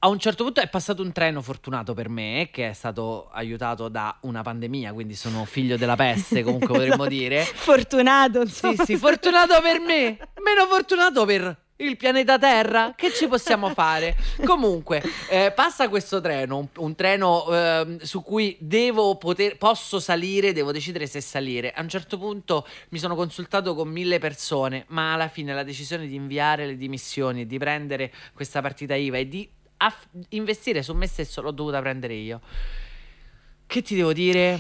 a un certo punto è passato un treno fortunato per me, che è stato aiutato da una pandemia, quindi sono figlio della peste, comunque potremmo dire. Fortunato, insomma. Sì, fortunato per me, meno fortunato per il pianeta Terra. Che ci possiamo fare? Comunque, passa questo treno, un treno su cui posso salire, devo decidere se salire. A un certo punto mi sono consultato con 1000 persone, ma alla fine la decisione di inviare le dimissioni, di prendere questa partita IVA e di investire su me stesso l'ho dovuta prendere io. Che ti devo dire?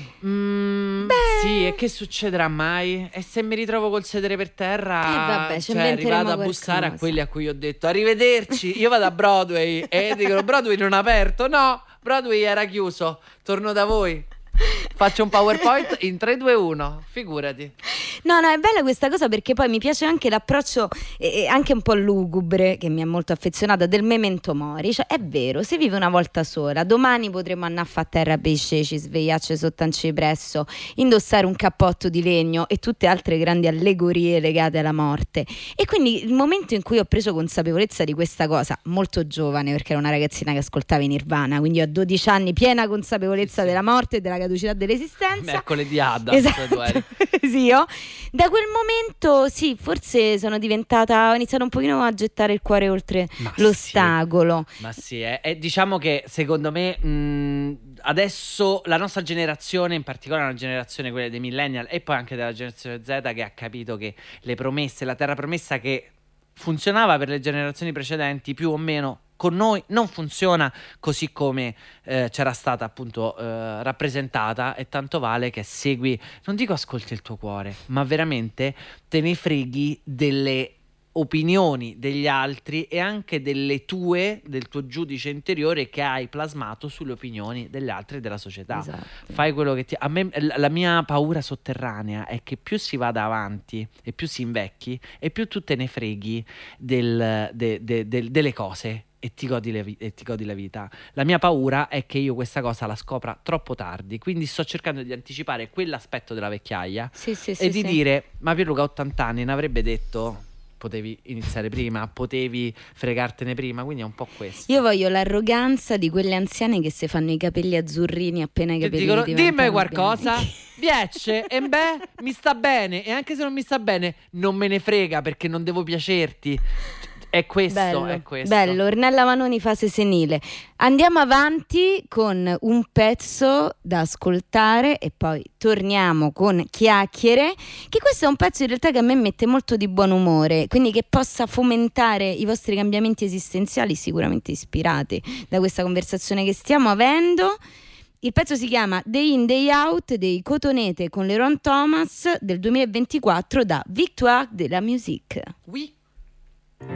Sì, e che succederà mai? E se mi ritrovo col sedere per terra, vabbè, ci cioè inventeremo vado a bussare a qualcosa. quelli a cui ho detto arrivederci, io vado a Broadway e dicono Broadway non è aperto, no, Broadway era chiuso, torno da voi. Faccio un PowerPoint in 3, 2, 1, figurati. No, è bella questa cosa, perché poi mi piace anche l'approccio anche un po' lugubre, che mi è molto affezionata, del memento mori. Cioè, è vero, si vive una volta sola. Domani potremo annaffa a terra per i ceci, svegliarci sotto un cipresso, indossare un cappotto di legno e tutte altre grandi allegorie legate alla morte. E quindi il momento in cui ho preso consapevolezza di questa cosa, molto giovane, perché ero una ragazzina che ascoltava i Nirvana, quindi io a 12 anni piena consapevolezza della morte e della caducità dell'esistenza. Mercoledì Adda, esatto. Sì, io da quel momento sì, forse ho iniziato un pochino a gettare il cuore oltre l'ostacolo. Ma sì, diciamo che secondo me adesso la nostra generazione, in particolare una generazione, quella dei millennial e poi anche della generazione Z, che ha capito che le promesse, la terra promessa che funzionava per le generazioni precedenti più o meno con noi non funziona così come c'era stata appunto rappresentata, e tanto vale che segui, non dico ascolti il tuo cuore, ma veramente te ne freghi delle opinioni degli altri e anche del tuo giudice interiore che hai plasmato sulle opinioni degli altri e della società. Esatto. Fai quello che a me, la mia paura sotterranea è che più si vada avanti e più si invecchi e più tu te ne freghi delle cose e ti godi la vita. La mia paura è che io questa cosa la scopra troppo tardi, quindi sto cercando di anticipare quell'aspetto della vecchiaia e di dire, ma Pierluca, 80 anni, ne avrebbe detto, potevi iniziare prima, potevi fregartene prima, quindi è un po' questo. Io voglio l'arroganza di quelle anziane che si fanno i capelli azzurrini appena i capelli dicono, diventano dimmi qualcosa, bianchi. piace, e beh, mi sta bene, e anche se non mi sta bene non me ne frega, perché non devo piacerti. È questo, è questo. Bello, Ornella Vanoni, fase senile. Andiamo avanti con un pezzo da ascoltare e poi torniamo con Chiacchiere, che questo è un pezzo in realtà che a me mette molto di buon umore, quindi che possa fomentare i vostri cambiamenti esistenziali, sicuramente ispirati da questa conversazione che stiamo avendo. Il pezzo si chiama Day In Day Out dei Cotonete con Leron Thomas del 2024 da Victoire de la Musique. Oui.